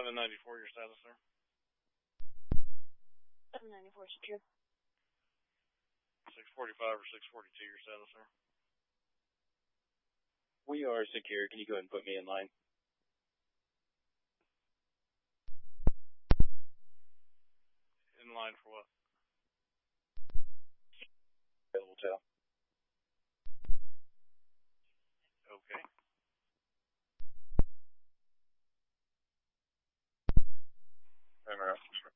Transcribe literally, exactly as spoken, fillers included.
seven ninety-four, your status, sir. seven ninety-four, secure. six forty-five or six forty-two, your status, sir. We are secure. Can you go ahead and put me in line? In line for what? Hotel. Okay. Remember.